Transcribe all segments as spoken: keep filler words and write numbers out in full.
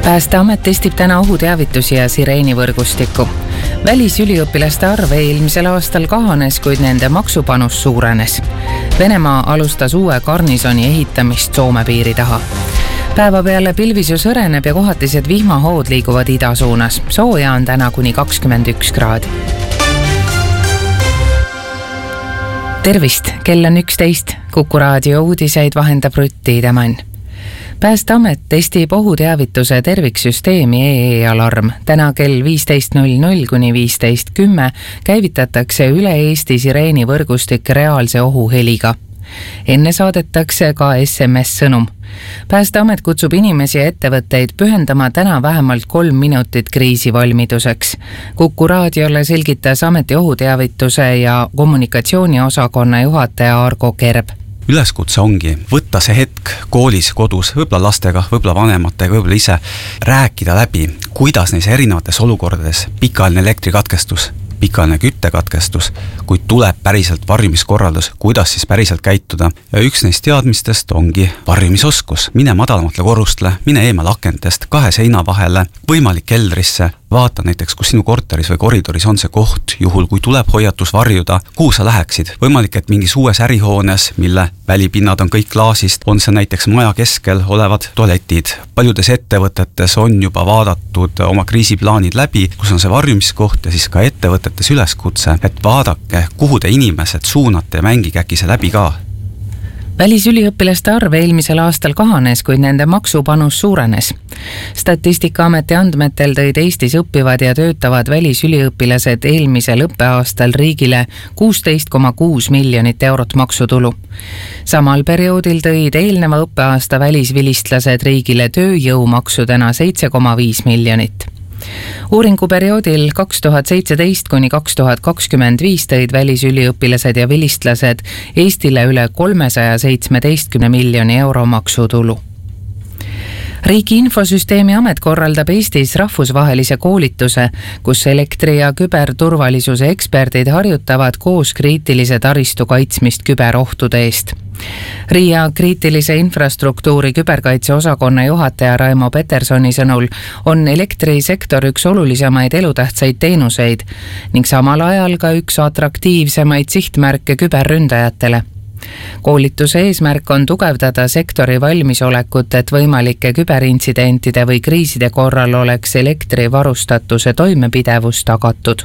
Päästeamet testib täna ohuteavitusi ja sireenivõrgustikku. Välisüliõpilaste arv eelmisel aastal kahanes, kuid nende maksupanus suurenes. Venemaa alustas uue garnisoni ehitamist Soome piiri taha. Päeva peale pilvisus õreneb ja kohatised vihmahood liiguvad ida suunas. Sooja on täna kuni kakskümmend üks kraadi. Tervist, kell on üksteist. Kuku raadio uudiseid vahendab Rutt Tiidemann. Päästeamet testib ohuteavituse terviksüsteemi E E-alarm. Täna kell viisteist null null kuni viisteist kümme käivitatakse üle Eesti sireenivõrgustik reaalse ohuheliga. Enne saadetakse ka S M S-sõnum. Päästeamet kutsub inimesi ja ettevõtteid pühendama täna vähemalt kolm minutit kriisivalmiduseks. Kuku raadiole selgitas ameti ohuteavituse ja kommunikatsiooni osakonna juhataja Argo Kerb. Üleskutse ongi võtta see hetk koolis, kodus, võib-olla lastega, võib-olla vanematega, võib-olla ise, rääkida läbi, kuidas neis erinevates olukordades pikaajaline elektrikatkestus, pikaajaline küttekatkestus, kui tuleb päriselt varjumiskorraldus, kuidas siis päriselt käituda. Ja üks neist teadmistest ongi varjumisoskus. Mine madalamatele korrustele, mine eemal akentest, kahe seina vahele, võimalik keldrisse, vaata näiteks, kus sinu korteris või koridoris on see koht, juhul kui tuleb hoiatus varjuda, kuhu sa läheksid. Võimalik, et mingis uues ärihoones, mille välipinnad on kõik klaasist, on see näiteks maja keskel olevad tualetid. Paljudes ettevõtetes on juba vaadatud oma kriisiplaanid läbi, kus on see varjumiskoht ja siis ka ettevõtetes üleskutse, et vaadake, kuhu te inimesed suunate ja mängige äkki see läbi ka. Välisüliõpilaste arv eelmisel aastal kahanes, kuid nende maksupanus suurenes. Statistikaameti andmetel tõid Eestis õppivad ja töötavad välisüliõpilased eelmisel õppeaastal riigile kuusteist koma kuus miljonit eurot maksutulu. Samal perioodil tõid eelneva õppeaasta välisvilistlased riigile tööjõumaksudena seitse koma viis miljonit. Uuringuperioodil kaks tuhat seitseteist kuni kaks tuhat kakskümmend viis tõid välisüliõpilased ja vilistlased Eestile üle kolmesaja seitsmeteistkümne miljoni euro maksutulu. Riigi infosüsteemi amet korraldab Eestis rahvusvahelise koolituse, kus elektri- ja küberturvalisuse eksperdid harjutavad koos kriitilise taristu kaitsmist küberohtude eest. Riia kriitilise infrastruktuuri küberkaitse osakonna juhataja Raimo Petersoni sõnul on elektrisektor üks olulisemaid elutähtsaid teenuseid ning samal ajal ka üks atraktiivsemaid sihtmärke küberründajatele. Koolituse eesmärk on tugevdada sektori valmisolekut, et võimalike küberintsidentide või kriiside korral oleks elektrivarustatuse toimepidevus tagatud.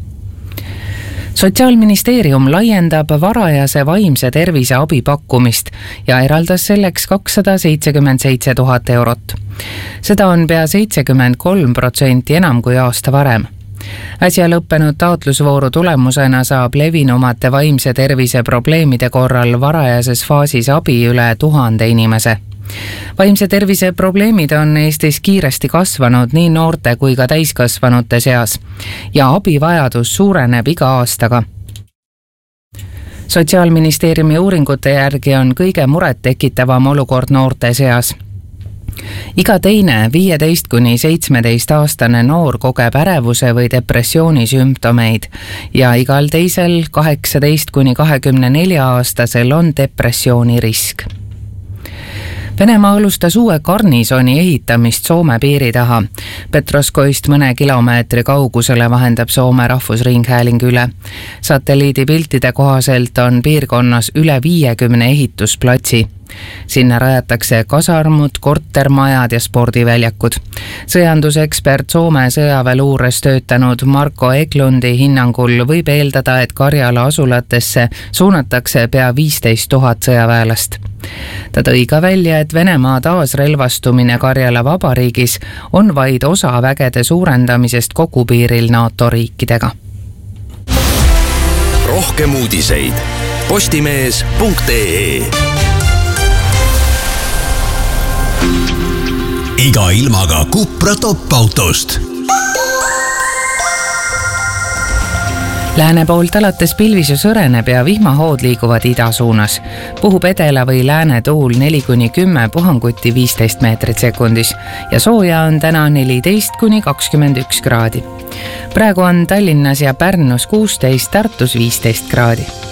Sotsiaalministeerium laiendab varajase vaimse tervise abi pakkumist ja eraldas selleks kakssada seitsekümmend seitse tuhat eurot. Seda on pea seitsekümmend kolm protsenti enam kui aasta varem. Äsja lõppenud taotlusvooru tulemusena saab levinumate vaimse tervise probleemide korral varajases faasis abi üle tuhande inimese. Vaimse tervise probleemid on Eestis kiiresti kasvanud nii noorte kui ka täiskasvanute seas ja abivajadus suureneb iga aastaga. Sotsiaalministeeriumi uuringute järgi on kõige muret tekitavam olukord noorte seas. Iga teine viieteist kuni seitsmeteist aastane noor kogeb ärevuse või depressiooni sümptomeid ja igal teisel kaheksateist kuni kahekümne nelja aastasel on depressiooni risk. Venemaa alustas uue garnisoni ehitamist Soome piiri taha. Petroskoist mõne kilomeetri kaugusele vahendab Soome rahvusringhääling üle. Satelliidipiltide kohaselt on piirkonnas üle viiekümne ehitusplatsi. Sinna rajatakse kasarmud, kortermajad ja spordiväljakud. Sõjandusekspert Soome sõjaväeluures töötanud Marko Eklund'i hinnangul võib eeldada, et Karjala asulatesse suunatakse pea viisteist tuhat sõjaväelast. Ta tõi ka välja, et Venemaa taasrelvastumine Karjala vabariigis on vaid osa vägede suurendamisest kogu piiril NATO riikidega. Rohkem uudiseid postimees punkt ee. Iga ilmaga Cupra top-autost. Lääne poolt alates pilvisus õreneb ja vihmahood liiguvad ida suunas. Puhub edela või lääne tuul neli kuni kümme, puhanguti viisteist meetrit sekundis ja sooja on täna neliteist kuni kakskümmend üks kraadi. Praegu on Tallinnas ja Pärnus kuusteist, Tartus viisteist kraadi.